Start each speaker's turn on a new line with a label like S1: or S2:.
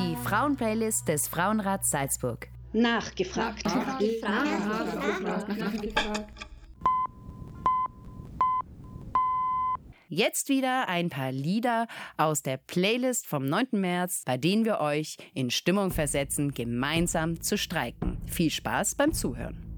S1: Die Frauenplaylist des Frauenrats Salzburg.
S2: Nachgefragt.
S1: Jetzt wieder ein paar Lieder aus der Playlist vom 9. März, bei denen wir euch in Stimmung versetzen, gemeinsam zu streiken. Viel Spaß beim Zuhören.